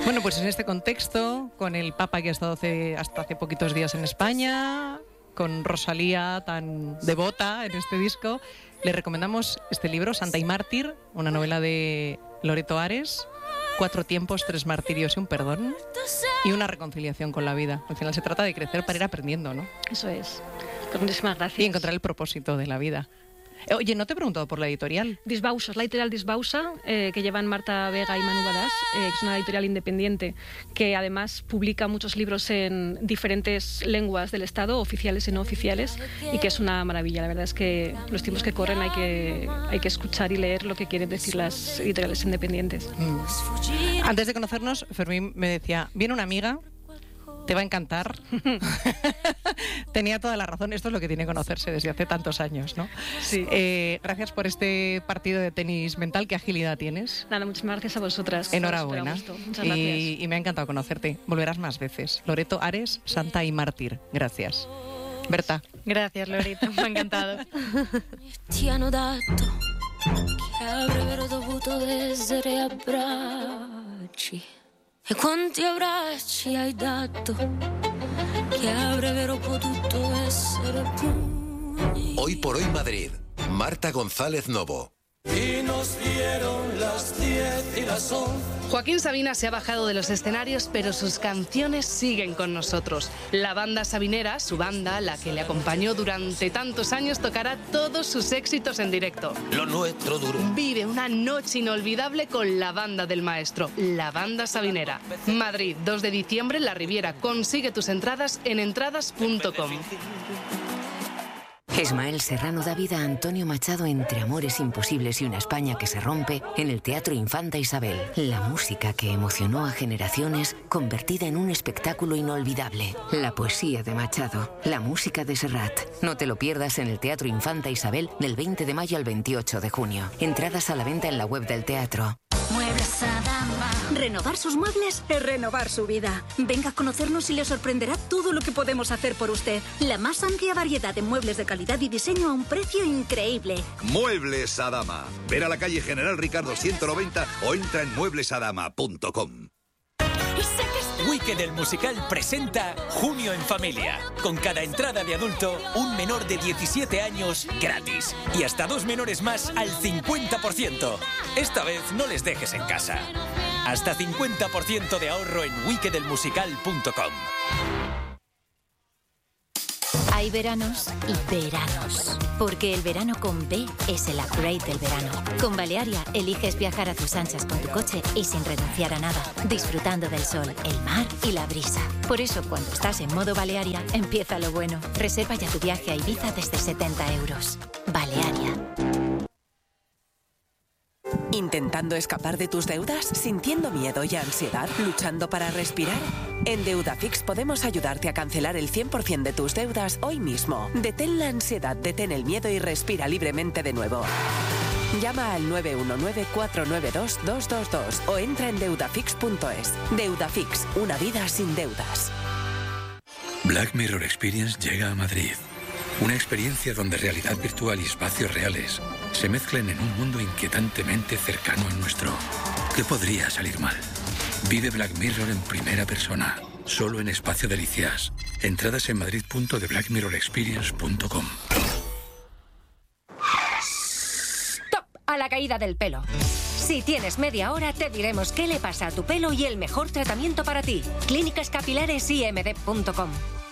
Bueno, pues en este contexto, con el Papa que ha estado hasta hace poquitos días en España, con Rosalía tan devota en este disco, le recomendamos este libro, Santa y Mártir, una novela de Loreto Ares, 4 tiempos, 3 martirios y un perdón, y una reconciliación con la vida. Al final se trata de crecer para ir aprendiendo, ¿no? Eso es. Muchísimas gracias. Y encontrar el propósito de la vida. Oye, no te he preguntado por la editorial. Disbausa, es la editorial Disbausa, que llevan Marta Vega y Manu Badass, que es una editorial independiente que además publica muchos libros en diferentes lenguas del Estado, oficiales y no oficiales, y que es una maravilla. La verdad es que los tiempos que corren hay que escuchar y leer lo que quieren decir las editoriales independientes. Antes de conocernos, Fermín me decía, viene una amiga, te va a encantar. Tenía toda la razón. Esto es lo que tiene conocerse desde hace tantos años, ¿no? Sí. Gracias por este partido de tenis mental. ¿Qué agilidad tienes? Nada, muchísimas gracias a vosotras. Enhorabuena. Muchas gracias. Y me ha encantado conocerte. Volverás más veces. Loreto Ares, Santa y Mártir. Gracias. Berta. Gracias, Loretta. Me ha encantado. Ti hanno detto che avrebbero dovuto essere abbracci. E quanti abbracci hai dato che avrebbero potuto essere pugni. Hoy por hoy Madrid. Marta González Novo. Y nos dieron las 10 y las 11. Joaquín Sabina se ha bajado de los escenarios, pero sus canciones siguen con nosotros. La banda Sabinera, su banda, la que le acompañó durante tantos años, tocará todos sus éxitos en directo. Lo nuestro duro. Vive una noche inolvidable con la banda del maestro, la banda Sabinera. Madrid, 2 de diciembre, La Riviera. Consigue tus entradas en entradas.com. Ismael Serrano da vida a Antonio Machado entre amores imposibles y una España que se rompe en el Teatro Infanta Isabel. La música que emocionó a generaciones convertida en un espectáculo inolvidable. La poesía de Machado, la música de Serrat. No te lo pierdas en el Teatro Infanta Isabel del 20 de mayo al 28 de junio. Entradas a la venta en la web del teatro. Muebles Adama. Renovar sus muebles es renovar su vida. Venga a conocernos y le sorprenderá todo lo que podemos hacer por usted. La más amplia variedad de muebles de calidad y diseño a un precio increíble. Muebles Adama. Ver a la calle General Ricardo 190 o entra en mueblesadama.com. Wicked el musical presenta Junio en Familia. Con cada entrada de adulto, un menor de 17 años gratis. Y hasta 2 menores más al 50%. Esta vez no les dejes en casa. Hasta 50% de ahorro en wickedelmusical.com. Hay veranos y veranos. Porque el verano con B es el upgrade del verano. Con Balearia eliges viajar a tus anchas con tu coche y sin renunciar a nada. Disfrutando del sol, el mar y la brisa. Por eso, cuando estás en modo Balearia, empieza lo bueno. Reserva ya tu viaje a Ibiza desde 70 euros. Balearia. ¿Intentando escapar de tus deudas? ¿Sintiendo miedo y ansiedad? ¿Luchando para respirar? En Deudafix podemos ayudarte a cancelar el 100% de tus deudas hoy mismo. Detén la ansiedad, detén el miedo y respira libremente de nuevo. Llama al 919-492-222 o entra en deudafix.es. Deudafix, una vida sin deudas. Black Mirror Experience llega a Madrid. Una experiencia donde realidad virtual y espacios reales se mezclan en un mundo inquietantemente cercano al nuestro. ¿Qué podría salir mal? Vive Black Mirror en primera persona, solo en Espacio Delicias. Entradas en madrid.theblackmirrorexperience.com. ¡Stop! A la caída del pelo. Si tienes media hora, te diremos qué le pasa a tu pelo y el mejor tratamiento para ti. Clínicas Capilares IMD.com.